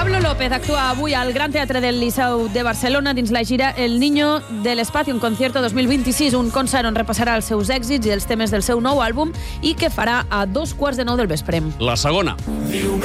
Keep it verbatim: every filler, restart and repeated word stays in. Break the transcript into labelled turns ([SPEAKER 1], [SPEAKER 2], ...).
[SPEAKER 1] Pablo López actua avui al Gran Teatre del Liceu de Barcelona dins la gira El Niño del Espacio, un concierto dos mil vint-i-sis, un concert on repassarà els seus èxits i els temes del seu nou àlbum i que farà a dos quarts de nou del vespre.
[SPEAKER 2] La segona.